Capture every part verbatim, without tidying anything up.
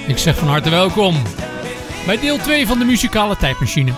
Ik zeg van harte welkom bij deel twee van de muzikale tijdmachine.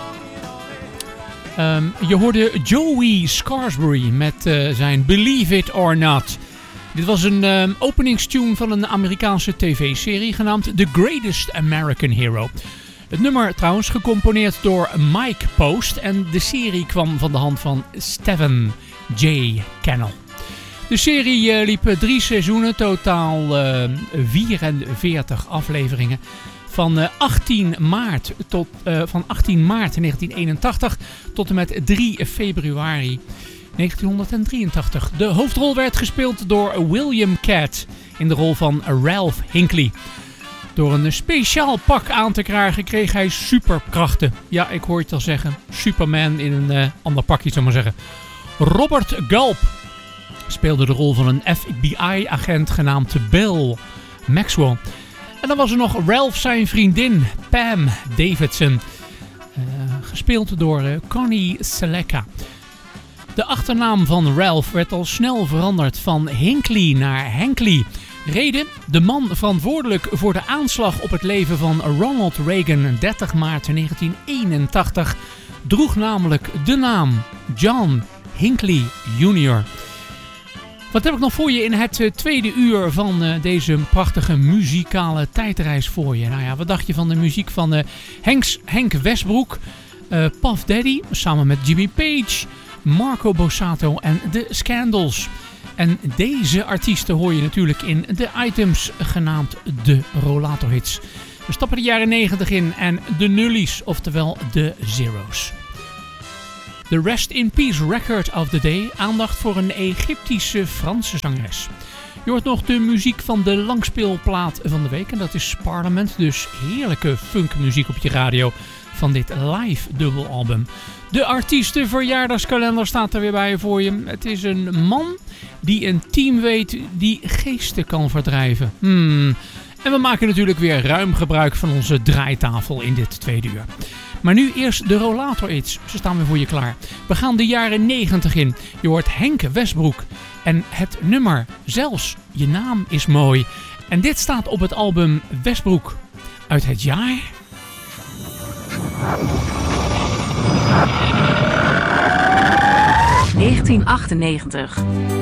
Um, je hoorde Joey Scarsbury met uh, zijn Believe It or Not. Dit was een um, openingstune van een Amerikaanse tv-serie genaamd The Greatest American Hero. Het nummer trouwens gecomponeerd door Mike Post en de serie kwam van de hand van Stephen J. Cannell. De serie uh, liep drie seizoenen, totaal uh, vierenveertig afleveringen. Van, uh, achttien maart tot, uh, van achttien maart negentien eenentachtig tot en met drie februari negentienhonderddrieëntachtig. De hoofdrol werd gespeeld door William Catt in de rol van Ralph Hinckley. Door een speciaal pak aan te krijgen kreeg hij superkrachten. Ja, ik hoor het al zeggen. Superman in een uh, ander pakje, zou ik maar zeggen. Robert Gulp speelde de rol van een F B I-agent genaamd Bill Maxwell. En dan was er nog Ralph zijn vriendin Pam Davidson. Uh, gespeeld door uh, Connie Sellecca. De achternaam van Ralph werd al snel veranderd van Hinckley naar Hankly. Reden: de man verantwoordelijk voor de aanslag op het leven van Ronald Reagan dertig maart negentien eenentachtig droeg namelijk de naam John Hinckley junior Wat heb ik nog voor je in het uh, tweede uur van uh, deze prachtige muzikale tijdreis voor je? Nou ja, wat dacht je van de muziek van uh, Henks, Henk Westbroek, uh, Puff Daddy samen met Jimmy Page, Marco Borsato en The Scandals. En deze artiesten hoor je natuurlijk in de items genaamd de Rollator Hits. We stappen de jaren negentig in en de nullies, oftewel de zeros. De Rest in Peace Record of the Day, aandacht voor een Egyptische Franse zangeres. Je hoort nog de muziek van de langspeelplaat van de week en dat is Parliament, dus heerlijke funkmuziek op je radio van dit live dubbelalbum. De artiestenverjaardagskalender staat er weer bij voor je. Het is een man die een team weet die geesten kan verdrijven. Hmm. En we maken natuurlijk weer ruim gebruik van onze draaitafel in dit tweede uur. Maar nu eerst de Rollator Hits. Ze staan weer voor je klaar. We gaan de jaren negentig in. Je hoort Henk Westbroek. En het nummer Zelfs je naam is mooi. En dit staat op het album Westbroek uit het jaar negentien achtennegentig.